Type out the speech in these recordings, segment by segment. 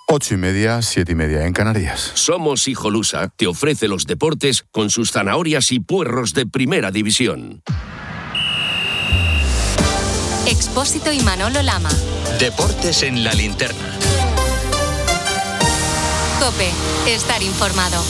8:30, 7:30 en Canarias. Somos Hijolusa, te ofrece los deportes con sus zanahorias y puerros de primera división. Expósito y Manolo Lama. Deportes en la linterna. COPE, estar informado.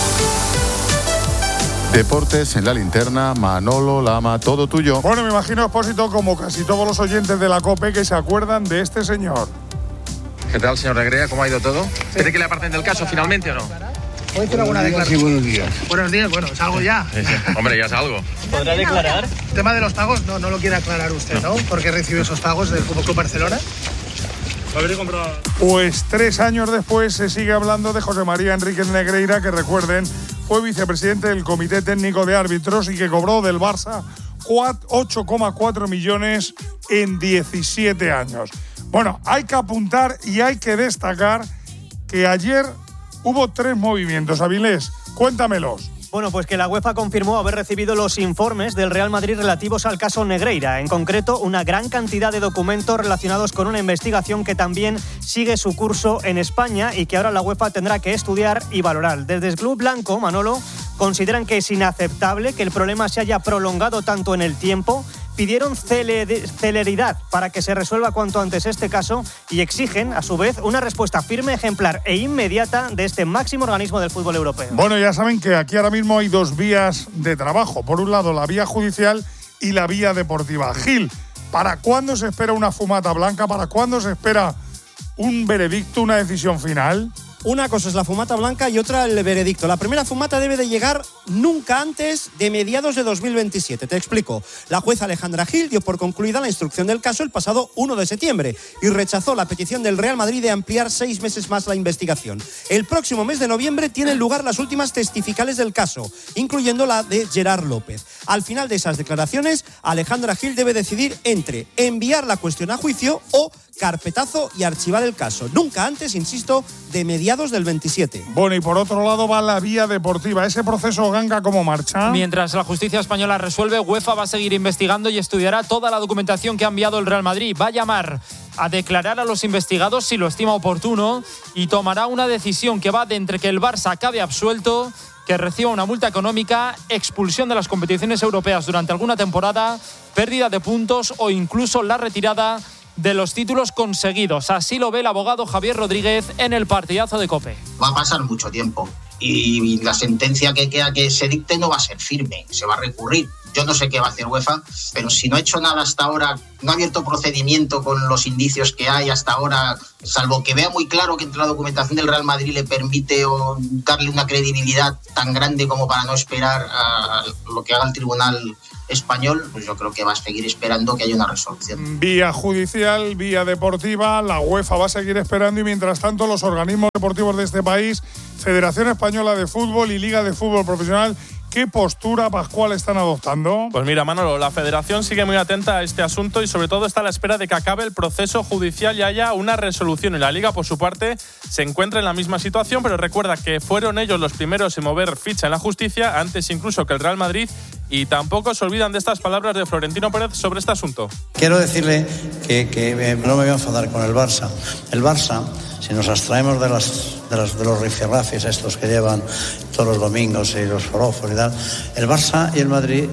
Deportes en la linterna, Manolo Lama, todo tuyo. Bueno, me imagino, Expósito, como casi todos los oyentes de la COPE, que se acuerdan de este señor. ¿Qué tal, señor Negrea? ¿Cómo ha ido todo? ¿Cree que le aparten del caso finalmente o no? ¿Puede decir alguna declaración? Sí, buenos días. Buenos días, bueno, es algo ya. Sí. Hombre, ya es algo. ¿Podrá declarar? El tema de los pagos no lo quiere aclarar usted, ¿no? ¿Por qué recibe esos pagos del FC Barcelona? Pues 3 años después se sigue hablando de José María Enríquez Negreira, que recuerden, fue vicepresidente del Comité Técnico de Árbitros y que cobró del Barça 8,4 millones en 17 años. Bueno, hay que apuntar y hay que destacar que ayer hubo 3 movimientos. Avilés, cuéntamelos. Bueno, pues que la UEFA confirmó haber recibido los informes del Real Madrid relativos al caso Negreira. En concreto, una gran cantidad de documentos relacionados con una investigación que también sigue su curso en España y que ahora la UEFA tendrá que estudiar y valorar. Desde el Club Blanco, Manolo, consideran que es inaceptable que el problema se haya prolongado tanto en el tiempo. Pidieron celeridad para que se resuelva cuanto antes este caso y exigen, a su vez, una respuesta firme, ejemplar e inmediata de este máximo organismo del fútbol europeo. Bueno, ya saben que aquí ahora mismo hay 2 vías de trabajo. Por un lado, la vía judicial y la vía deportiva. Gil, ¿para cuándo se espera una fumata blanca? ¿Para cuándo se espera un veredicto, una decisión final? Una cosa es la fumata blanca y otra el veredicto. La primera fumata debe de llegar nunca antes de mediados de 2027. Te explico. La jueza Alejandra Gil dio por concluida la instrucción del caso el pasado 1 de septiembre y rechazó la petición del Real Madrid de ampliar 6 meses más la investigación. El próximo mes de noviembre tienen lugar las últimas testificales del caso, incluyendo la de Gerard López. Al final de esas declaraciones, Alejandra Gil debe decidir entre enviar la cuestión a juicio o carpetazo y archivar el caso. Nunca antes, insisto, de mediados del 27. Bueno, y por otro lado va la vía deportiva. ¿Ese proceso Ganga cómo marcha? Mientras la justicia española resuelve, UEFA va a seguir investigando y estudiará toda la documentación que ha enviado el Real Madrid. Va a llamar a declarar a los investigados si lo estima oportuno y tomará una decisión que va de entre que el Barça acabe absuelto, que reciba una multa económica, expulsión de las competiciones europeas durante alguna temporada, pérdida de puntos o incluso la retirada de los títulos conseguidos. Así lo ve el abogado Javier Rodríguez en el partidazo de COPE. Va a pasar mucho tiempo y la sentencia que se dicte no va a ser firme, se va a recurrir. Yo no sé qué va a hacer UEFA, pero si no ha hecho nada hasta ahora, no ha abierto procedimiento con los indicios que hay hasta ahora, salvo que vea muy claro que entre la documentación del Real Madrid le permite darle una credibilidad tan grande como para no esperar a lo que haga el Tribunal Español, pues yo creo que va a seguir esperando que haya una resolución. Vía judicial, vía deportiva, la UEFA va a seguir esperando y mientras tanto los organismos deportivos de este país, Federación Española de Fútbol y Liga de Fútbol Profesional, ¿qué postura, Pascual, están adoptando? Pues mira, Manolo, la Federación sigue muy atenta a este asunto y sobre todo está a la espera de que acabe el proceso judicial y haya una resolución. Y la Liga, por su parte, se encuentra en la misma situación, pero recuerda que fueron ellos los primeros en mover ficha en la justicia, antes incluso que el Real Madrid, y tampoco se olvidan de estas palabras de Florentino Pérez sobre este asunto. Quiero decirle que no me voy a enfadar con el Barça. El Barça, si nos abstraemos de los rifirrafes estos que llevan todos los domingos y los forofos y tal, el Barça y el Madrid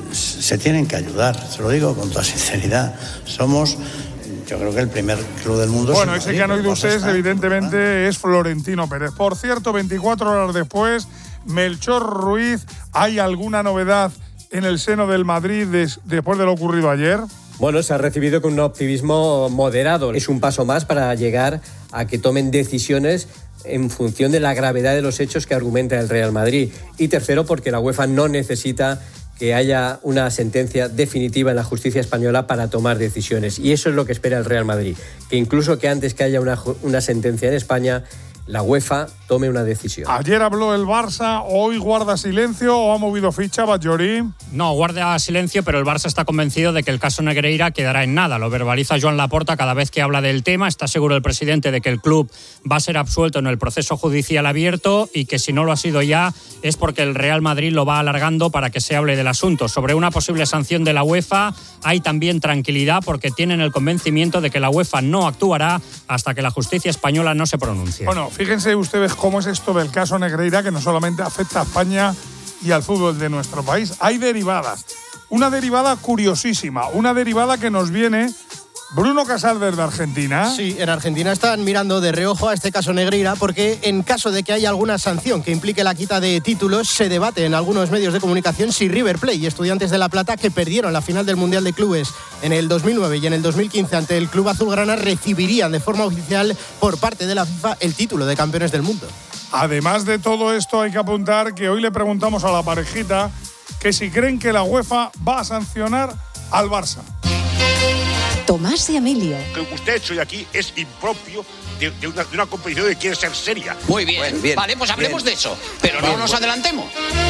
se tienen que ayudar, se lo digo con toda sinceridad. Somos, yo creo que el primer club del mundo. Bueno, ese que han oído ustedes evidentemente es Florentino Pérez. Por cierto, 24 horas después, Melchor Ruiz, ¿hay alguna novedad en el seno del Madrid después de lo ocurrido ayer? Bueno, se ha recibido con un optimismo moderado. Es un paso más para llegar a que tomen decisiones en función de la gravedad de los hechos que argumenta el Real Madrid. Y tercero, porque la UEFA no necesita que haya una sentencia definitiva en la justicia española para tomar decisiones. Y eso es lo que espera el Real Madrid. Que incluso que antes que haya una sentencia en España, la UEFA tome una decisión. Ayer habló el Barça, hoy guarda silencio o ha movido ficha, Batllori. No, guarda silencio, pero el Barça está convencido de que el caso Negreira quedará en nada. Lo verbaliza Joan Laporta cada vez que habla del tema. Está seguro el presidente de que el club va a ser absuelto en el proceso judicial abierto y que si no lo ha sido ya es porque el Real Madrid lo va alargando para que se hable del asunto. Sobre una posible sanción de la UEFA hay también tranquilidad porque tienen el convencimiento de que la UEFA no actuará hasta que la justicia española no se pronuncie. Bueno, fíjense ustedes cómo es esto del caso Negreira, que no solamente afecta a España y al fútbol de nuestro país. Hay derivadas. Una derivada curiosísima, una derivada que nos viene Bruno Casal desde Argentina. Sí, en Argentina están mirando de reojo a este caso Negreira porque en caso de que haya alguna sanción que implique la quita de títulos, se debate en algunos medios de comunicación si River Plate y Estudiantes de La Plata, que perdieron la final del Mundial de Clubes en el 2009 y en el 2015 ante el Club Azulgrana, recibirían de forma oficial por parte de la FIFA el título de campeones del mundo. Además de todo esto, hay que apuntar que hoy le preguntamos a la parejita que si creen que la UEFA va a sancionar al Barça. Tomás y Emilio. Lo que usted ha hecho hoy aquí es impropio de una competición que quiere ser seria. Muy bien, vale, pues hablemos de eso, pero no nos adelantemos.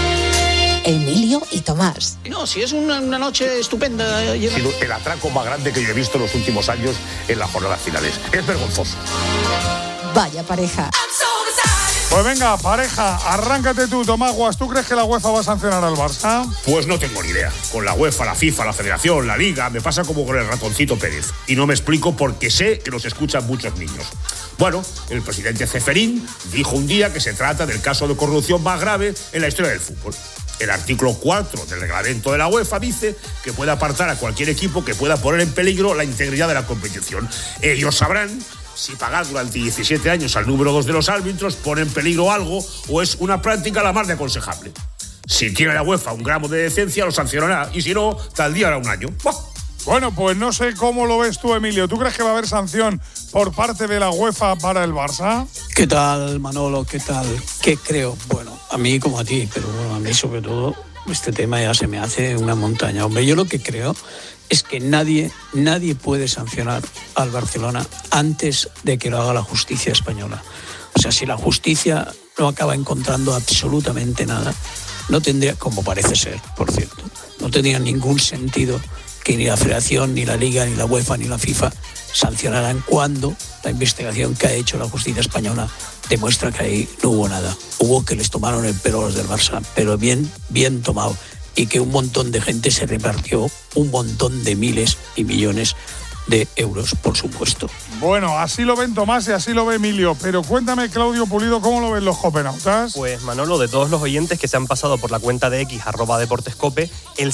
Emilio y Tomás. No, si es una noche estupenda. Ha sido el atraco más grande que yo he visto en los últimos años en las jornadas finales. Es vergonzoso. Vaya pareja. Pues venga, pareja, arráncate tú, Tomás Guas. ¿Tú crees que la UEFA va a sancionar al Barça? Pues no tengo ni idea. Con la UEFA, la FIFA, la Federación, la Liga, me pasa como con el ratoncito Pérez. Y no me explico porque sé que nos escuchan muchos niños. Bueno, el presidente Ceferín dijo un día que se trata del caso de corrupción más grave en la historia del fútbol. El artículo 4 del reglamento de la UEFA dice que puede apartar a cualquier equipo que pueda poner en peligro la integridad de la competición. Ellos sabrán si pagar durante 17 años al número 2 de los árbitros pone en peligro algo o es una práctica la más de aconsejable. Si tiene la UEFA un gramo de decencia, lo sancionará, y si no, tal día hará un año. ¡Bah! Bueno, pues no sé cómo lo ves tú, Emilio. ¿Tú crees que va a haber sanción por parte de la UEFA para el Barça? ¿Qué tal, Manolo? ¿Qué tal? ¿Qué creo? Bueno, a mí como a ti, pero bueno, a mí sobre todo este tema ya se me hace una montaña. Hombre, yo lo que creo es que nadie puede sancionar al Barcelona antes de que lo haga la justicia española. O sea, si la justicia no acaba encontrando absolutamente nada, no tendría, como parece ser, por cierto, no tendría ningún sentido que ni la Federación, ni la Liga, ni la UEFA, ni la FIFA sancionaran cuando la investigación que ha hecho la justicia española demuestra que ahí no hubo nada. Hubo que les tomaron el pelo a los del Barça, pero bien tomado. Y que un montón de gente se repartió un montón de miles y millones de euros, por supuesto. Bueno, así lo ven Tomás y así lo ve Emilio. Pero cuéntame, Claudio Pulido, ¿cómo lo ven los copenautas? Pues, Manolo, de todos los oyentes que se han pasado por la cuenta de X, @deportescope, el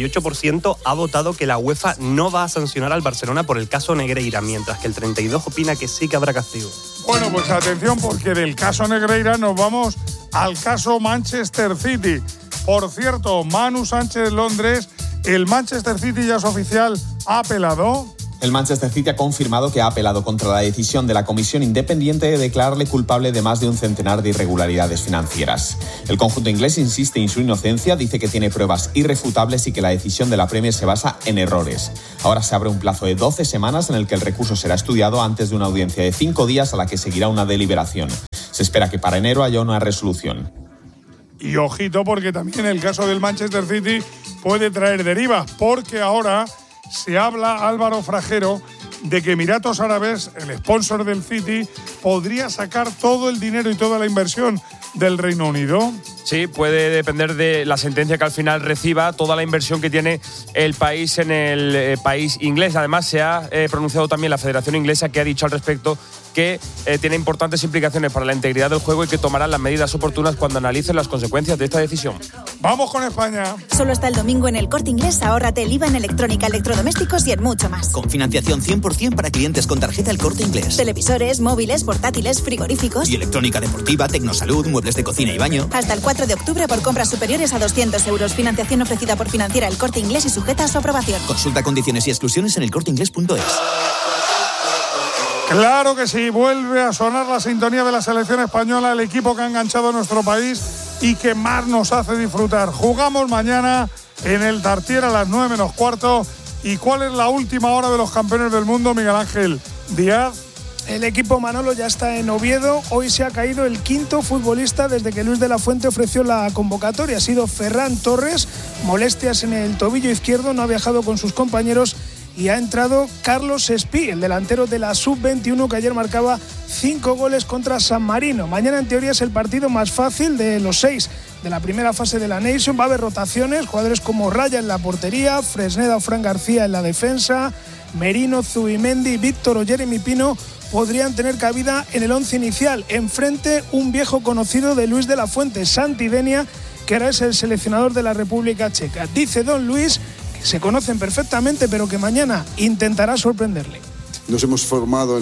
68% ha votado que la UEFA no va a sancionar al Barcelona por el caso Negreira, mientras que el 32% opina que sí que habrá castigo. Bueno, pues atención, porque del caso Negreira nos vamos al caso Manchester City. Por cierto, Manu Sánchez Londres, el Manchester City ya es oficial, ha apelado. El Manchester City ha confirmado que ha apelado contra la decisión de la comisión independiente de declararle culpable de más de un centenar de irregularidades financieras. El conjunto inglés insiste en su inocencia, dice que tiene pruebas irrefutables y que la decisión de la Premier se basa en errores. Ahora se abre un plazo de 12 semanas en el que el recurso será estudiado antes de una audiencia de 5 días a la que seguirá una deliberación. Se espera que para enero haya una resolución. Y ojito, porque también el caso del Manchester City puede traer derivas, porque ahora se habla, Álvaro Frajero, de que Emiratos Árabes, el sponsor del City, podría sacar todo el dinero y toda la inversión del Reino Unido. Sí, puede depender de la sentencia que al final reciba, toda la inversión que tiene el país en el país inglés. Además, se ha pronunciado también la Federación Inglesa, que ha dicho al respecto que tiene importantes implicaciones para la integridad del juego y que tomarán las medidas oportunas cuando analicen las consecuencias de esta decisión. Vamos con España. Solo hasta el domingo en El Corte Inglés, ahórrate el IVA en electrónica, electrodomésticos y en mucho más. Con financiación 100% para clientes con tarjeta El Corte Inglés. Televisores, móviles, portátiles, frigoríficos. Y electrónica deportiva, tecnosalud, muebles de cocina y baño. Hasta el 4 de octubre por compras superiores a 200 euros. Financiación ofrecida por Financiera El Corte Inglés y sujeta a su aprobación. Consulta condiciones y exclusiones en elcorteinglés.es. Claro que sí, vuelve a sonar la sintonía de la selección española, el equipo que ha enganchado a nuestro país y que más nos hace disfrutar. Jugamos mañana en el Tartiere a las 9 menos cuarto. ¿Y cuál es la última hora de los campeones del mundo, Miguel Ángel Díaz? El equipo Manolo ya está en Oviedo. Hoy se ha caído el quinto futbolista desde que Luis de la Fuente ofreció la convocatoria. Ha sido Ferran Torres, molestias en el tobillo izquierdo, no ha viajado con sus compañeros y ha entrado Carlos Espí, el delantero de la Sub-21 que ayer marcaba 5 goles contra San Marino. Mañana en teoría es el partido más fácil de los 6 de la primera fase de la Nation. Va a haber rotaciones, jugadores como Raya en la portería, Fresneda o Fran García en la defensa, Merino, Zubimendi, Víctor o Jeremy Pino podrían tener cabida en el 11 inicial. Enfrente, un viejo conocido de Luis de la Fuente, Santi Denia, que ahora es el seleccionador de la República Checa. Dice don Luis que se conocen perfectamente, pero que mañana intentará sorprenderle. Nos hemos formado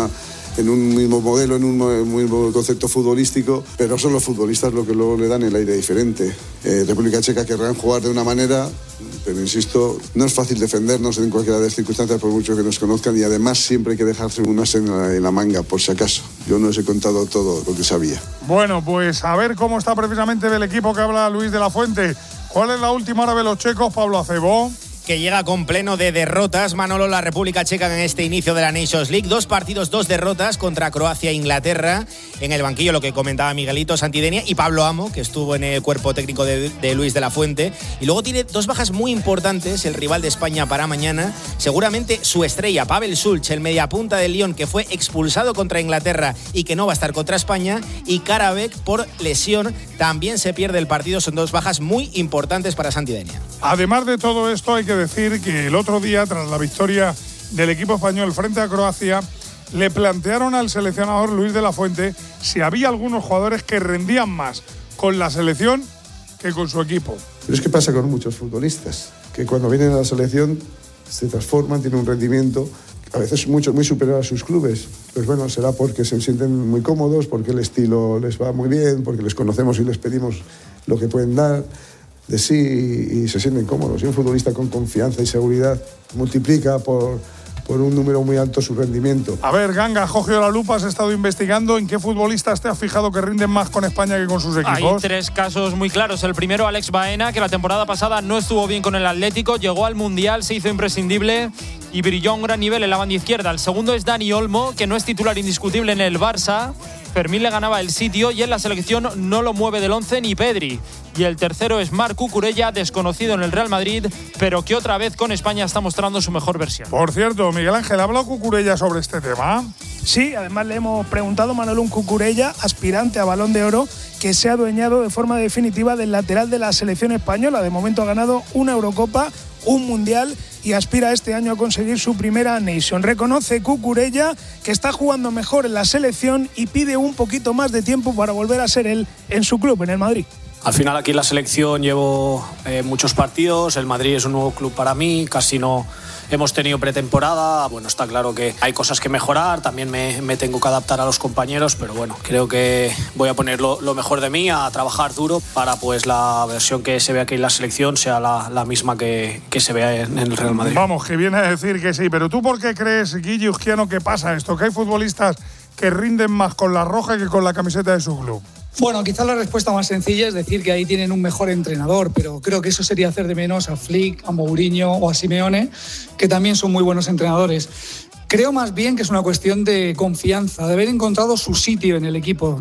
en un mismo modelo, en un mismo concepto futbolístico, pero son los futbolistas lo que luego le dan el aire diferente. República Checa querrán jugar de una manera, pero insisto, no es fácil defendernos en cualquiera de las circunstancias por mucho que nos conozcan, y además siempre hay que dejarse un as en la manga por si acaso. Yo no os he contado todo lo que sabía. Bueno, pues a ver cómo está precisamente del equipo que habla Luis de la Fuente. ¿Cuál es la última hora de los checos, Pablo Acebo? Que llega con pleno de derrotas, Manolo, la República Checa en este inicio de la Nations League. 2 partidos, 2 derrotas contra Croacia e Inglaterra. En el banquillo, lo que comentaba Miguelito, Santidenia y Pablo Amo, que estuvo en el cuerpo técnico de Luis de la Fuente. Y luego tiene 2 bajas muy importantes, el rival de España para mañana. Seguramente su estrella, Pavel Sulch, el mediapunta del Lyon, que fue expulsado contra Inglaterra y que no va a estar contra España. Y Karabek, por lesión, también se pierde el partido. Son 2 bajas muy importantes para Santidenia. Además de todo esto, hay que decir que el otro día, tras la victoria del equipo español frente a Croacia, le plantearon al seleccionador Luis de la Fuente si había algunos jugadores que rendían más con la selección que con su equipo. Pero es que pasa con muchos futbolistas, que cuando vienen a la selección se transforman, tienen un rendimiento a veces muy superior a sus clubes. Pues bueno, será porque se sienten muy cómodos, porque el estilo les va muy bien, porque les conocemos y les pedimos lo que pueden dar de sí y se sienten cómodos. Y un futbolista con confianza y seguridad multiplica por un número muy alto su rendimiento. A ver, Ganga, Jorge la lupa, has estado investigando. ¿En qué futbolistas te has fijado que rinden más con España que con sus equipos? Hay 3 casos muy claros. El primero, Alex Baena, que la temporada pasada no estuvo bien con el Atlético, llegó al Mundial, se hizo imprescindible y brilló a un gran nivel en la banda izquierda. El segundo es Dani Olmo, que no es titular indiscutible en el Barça. Fermín le ganaba el sitio y en la selección no lo mueve del 11 ni Pedri. Y el tercero es Marc Cucurella, desconocido en el Real Madrid, pero que otra vez con España está mostrando su mejor versión. Por cierto, Miguel Ángel, ¿ha hablado Cucurella sobre este tema? Sí, además le hemos preguntado a Manolo Cucurella, aspirante a Balón de Oro, que se ha adueñado de forma definitiva del lateral de la selección española. De momento ha ganado una Eurocopa, un Mundial y aspira este año a conseguir su primera Nation. Reconoce Cucurella que está jugando mejor en la selección y pide un poquito más de tiempo para volver a ser él en su club, en el Madrid. Al final aquí en la selección llevo muchos partidos, el Madrid es un nuevo club para mí, casi no hemos tenido pretemporada. Bueno, está claro que hay cosas que mejorar, también me tengo que adaptar a los compañeros, pero bueno, creo que voy a poner lo mejor de mí, a trabajar duro para pues la versión que se ve aquí en la selección sea la misma que se vea en el Real Madrid. Vamos, que viene a decir que sí, pero ¿tú por qué crees, Guille Uzquiano, que pasa esto? Que hay futbolistas que rinden más con la roja que con la camiseta de su club. Bueno, quizás la respuesta más sencilla es decir que ahí tienen un mejor entrenador, pero creo que eso sería hacer de menos a Flick, a Mourinho o a Simeone, que también son muy buenos entrenadores. Creo más bien que es una cuestión de confianza, de haber encontrado su sitio en el equipo.